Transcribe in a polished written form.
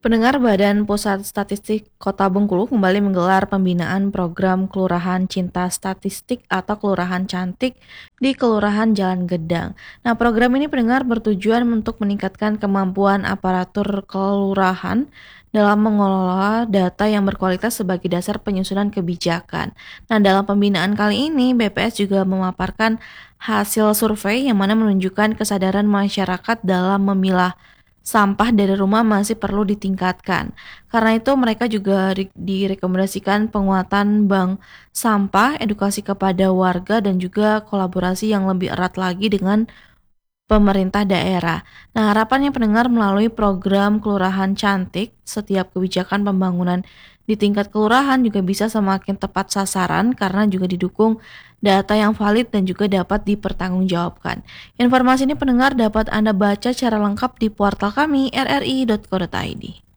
Pendengar, Badan Pusat Statistik Kota Bengkulu kembali menggelar pembinaan program Kelurahan Cinta Statistik atau Kelurahan Cantik di Kelurahan Jalan Gedang. Nah, program ini pendengar bertujuan untuk meningkatkan kemampuan aparatur kelurahan dalam mengelola data yang berkualitas sebagai dasar penyusunan kebijakan. Nah, dalam pembinaan kali ini, BPS juga memaparkan hasil survei yang mana menunjukkan kesadaran masyarakat dalam memilah sampah dari rumah masih perlu ditingkatkan. Karena itu mereka juga direkomendasikan penguatan bank sampah, edukasi kepada warga dan juga kolaborasi yang lebih erat lagi dengan pemerintah daerah. Nah, harapannya pendengar melalui program Kelurahan Cantik, setiap kebijakan pembangunan di tingkat kelurahan juga bisa semakin tepat sasaran karena juga didukung data yang valid dan juga dapat dipertanggungjawabkan. Informasi ini pendengar dapat Anda baca secara lengkap di portal kami rri.co.id.